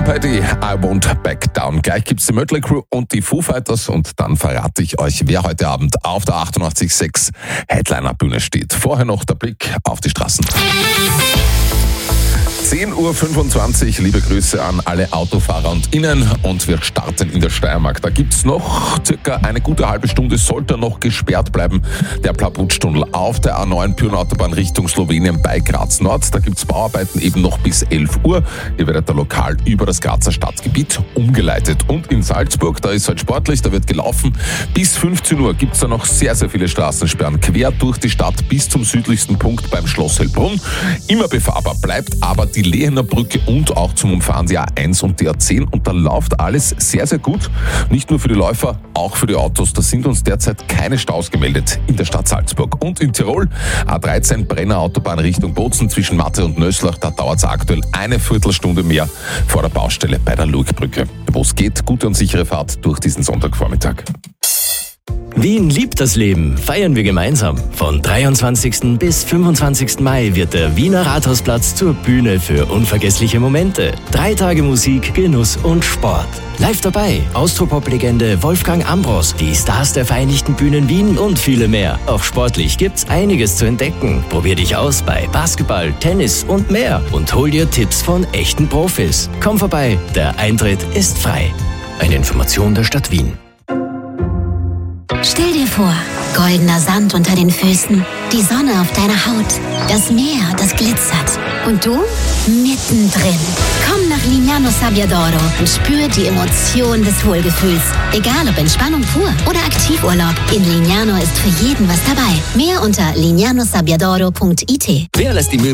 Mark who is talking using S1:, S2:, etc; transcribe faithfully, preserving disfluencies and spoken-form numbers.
S1: Paddy, I Won't Back Down. Gleich gibt's die Mötley Crüe und die Foo Fighters und dann verrate ich euch, wer heute Abend auf der achtundachtzig Komma sechs Headliner-Bühne steht. Vorher noch der Blick auf die Straßen. zehn Uhr fünfundzwanzig, liebe Grüße an alle Autofahrer und Innen und wir starten in der Steiermark. Da gibt's noch circa eine gute halbe Stunde, sollte noch gesperrt bleiben, der Plabutstunnel auf der A neun Pyrenautobahn Richtung Slowenien bei Graz Nord. Da gibt's Bauarbeiten eben noch bis elf Uhr. Hier wird der lokal über das Grazer Stadtgebiet umgeleitet. Und in Salzburg, da ist halt sportlich, da wird gelaufen. Bis fünfzehn Uhr gibt's da noch sehr, sehr viele Straßensperren quer durch die Stadt bis zum südlichsten Punkt beim Schloss Hellbrunn. Immer befahrbar bleibt aber die Lehener Brücke und auch zum Umfahren die A eins und die A zehn und da läuft alles sehr, sehr gut. Nicht nur für die Läufer, auch für die Autos. Da sind uns derzeit keine Staus gemeldet in der Stadt Salzburg. Und in Tirol, A dreizehn Brenner Autobahn Richtung Bozen zwischen Matte und Nöslach, da dauert es aktuell eine Viertelstunde mehr vor der Baustelle bei der Lurgbrücke. Wo es geht, gute und sichere Fahrt durch diesen Sonntagvormittag.
S2: Wien liebt das Leben, feiern wir gemeinsam. Von dreiundzwanzigsten bis fünfundzwanzigsten Mai wird der Wiener Rathausplatz zur Bühne für unvergessliche Momente. Drei Tage Musik, Genuss und Sport. Live dabei Austropop-Legende Wolfgang Ambros, die Stars der Vereinigten Bühnen Wien und viele mehr. Auch sportlich gibt's einiges zu entdecken. Probier dich aus bei Basketball, Tennis und mehr und hol dir Tipps von echten Profis. Komm vorbei, der Eintritt ist frei. Eine Information der Stadt Wien.
S3: Stell dir vor, goldener Sand unter den Füßen, die Sonne auf deiner Haut, das Meer, das glitzert. Und du? Mittendrin. Komm nach Lignano Sabbiadoro und spür die Emotion des Wohlgefühls. Egal ob Entspannung pur oder Aktivurlaub, in Lignano ist für jeden was dabei. Mehr unter lignano sabbiadoro punkt it.
S2: Wer lässt die Möbel